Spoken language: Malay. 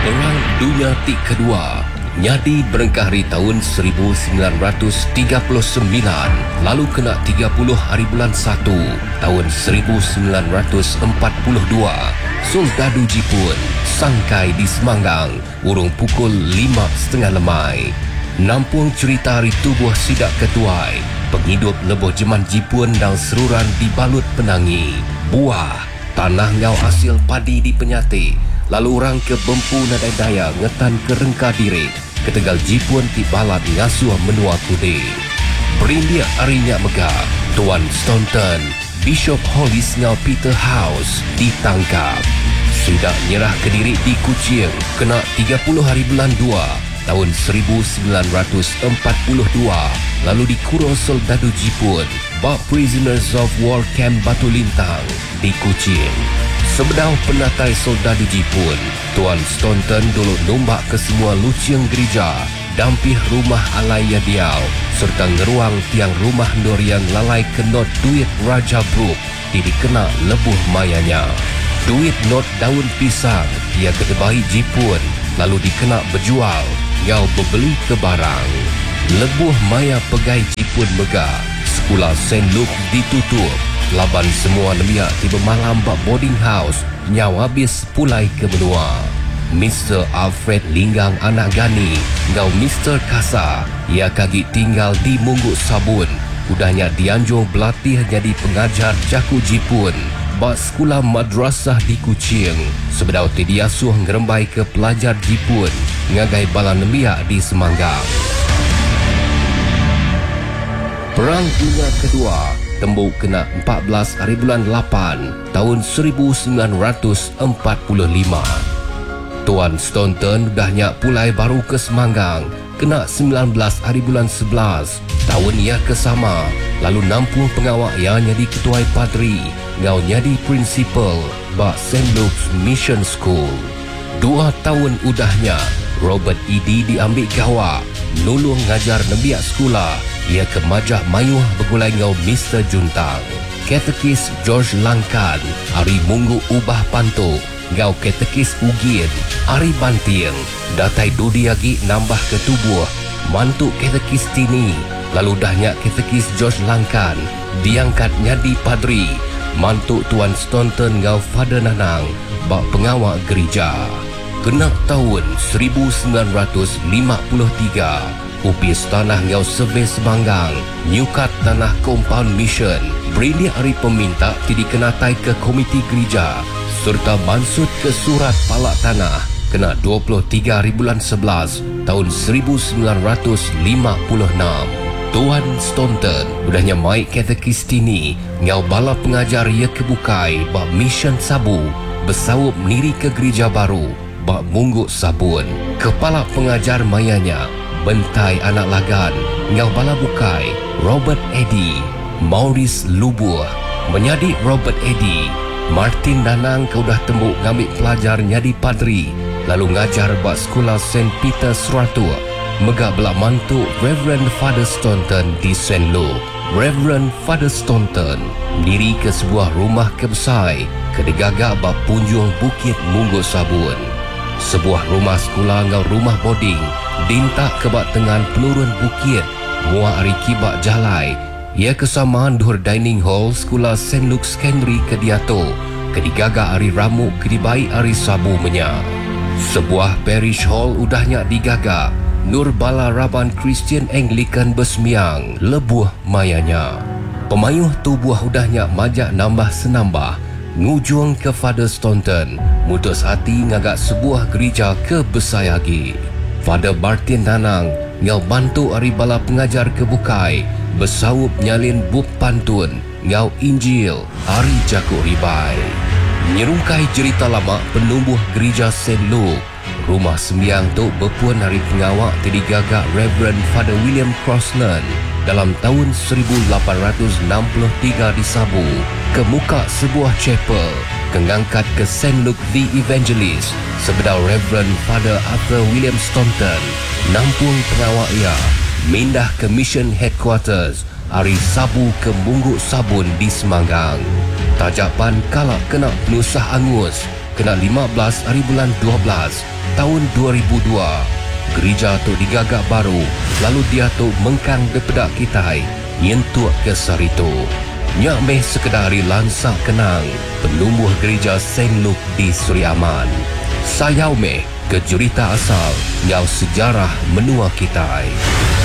Perang Dunia Kedua nyadi berengkah hari tahun 1939, lalu kena 30 hari bulan 1 tahun 1942. Soldadu Jepun sangkai di Semanggang urung pukul 5.30 lemai. Nampung cerita hari tubuh sidak ketuai, penghidup lebuh Jerman Jepun dan seruran dibalut penangi. Buah, tanah ngau hasil padi di Penyati, lalu orang ke Bempu Nadai Daya ngetan ke Rengka Diri, ketegal Jepun ti balat ngasuh menua kude. Berindia arinya megah, Tuan Staunton, Bishop Hollis ngau Peter House ditangkap. Sidak nyerah ke diri di Kuching, kena 30 hari bulan 2 tahun 1942, lalu dikurung soldadu Jepun bak Prisoners of War Camp Batu Lintang di Kuching. Sebedau penatai soldadu Jepun, Tuan Staunton dulu nombak ke semua luciang gereja, dampih rumah alai Yadiau, serta ngeruang tiang rumah Nur yang lalai kenot duit Raja Brooke dikena lebuh mayanya. Duit not daun pisang ia ketebahi Jepun, lalu dikena berjual ngau berbeli ke barang. Lebuh maya pegai Jepun megah, sekolah St. Luke ditutup, laban semua nemiak tiba malam bak boarding house nyau habis pulai ke benua. Mr. Alfred Linggang anak Gani ngau Mr. Kasa ia kaki tinggal di Mungguk Sabun, udahnya dianjur berlatih jadi pengajar jaku Jepun bak sekolah madrasah di Kuching. Sebedau tidiasuh ngerembai ke pelajar Jepun ngagai bala nemiak di Semanggang. Perang Dunia Kedua tembuk kena 14 hari bulan 8 tahun 1945. Tuan Staunton dahnya pulai baru ke Semanggang, kena 19 hari bulan 11 tahun ia kesama, lalu nampung pengawak yang jadi ketua padri ngau jadi prinsipal bak St. Luke's Mission School. 2 tahun udahnya Robert Eddy diambil gawak nulung ngajar nebiak sekolah. Ia ke Majah Mayuh bergulai ngau Mr. Juntang. Katekis George Langkan hari Munggu Ubah Panto ngau katekis Ugin hari Banting. Datai Dudi lagi nambah ke tubuh mantuk katekis Tini, lalu dahnya katekis George Langkan diangkat nyadi padri mantuk Tuan Staunton ngau Father Nanang bak pengawak gereja. Kena tahun 1953 upis tanah ngau Survey Semanggang nyukat tanah Compound Mission berindia hari peminta tidak kenatai ke komiti gereja serta mansut ke surat palak tanah kena 23 hari bulan 11 tahun 1956. Tuan Staunton udahnya mai katekis Tini ngau bala pengajar ia kebukai bak Mission Sabu bersawup niri ke gereja baru bak Mungguk Sabun. Kepala pengajar mayanya Bentai anak lagan ngau bala bukai Robert Eddy, Maurice Lubuh menjadi Robert Eddy. Martin Danang kau dah tembuk ngambil pelajar nyadi padri, lalu ngajar bak sekolah St. Peter Seratu. Megak belak mantuk Reverend Father Staunton di St. Luke. Reverend Father Staunton diri ke sebuah rumah kebesai kedegagak bak punjung Bukit Mungguk Sabun. Sebuah rumah sekolah ngau rumah boarding dintak kebak tengan pelurun bukit muak hari kibak jalai. Ia kesamaan dur dining hall sekolah St. Luke Secondary ke Diato kedigagak hari ramuk kedibai hari Sabu menya. Sebuah parish hall udahnya digagak Nur Bala Raban Christian Anglican Besmiang lebuh mayanya. Pemayuh tubuh udahnya majak nambah senambah ngujung ke Father Staunton mutus hati ngagak sebuah gereja ke Besayagi. Father Martin Danang ngau bantu hari bala pengajar kebukai bersawup nyalin bub pantun ngau Injil hari Jakuk Ribai. Nyerungkai cerita lama penumbuh gereja St. Luke, rumah sembiang tu berpuan hari pengawak terdigagak Reverend Father William Crossland dalam tahun 1863 di Sabu ke muka sebuah chapel kengangkat ke St. Luke the Evangelist. Sebedau Reverend Father Arthur William Staunton nampung pengawak ia mindah ke Mission Headquarters hari Sabu ke Mungguk Sabun di Semanggang. Tajapan kalak kena penusah angus kena 15 hari bulan 12 tahun 2002. Gereja tu digagak baru, lalu dia tu mengkang bepedak kitai, nyentuak ke Sarito. Nyak meh sekedari lansak kenang, penumbuh gereja Saint Luke di Seri Aman. Sayau meh ke jurita asal, ngau sejarah menua kitai.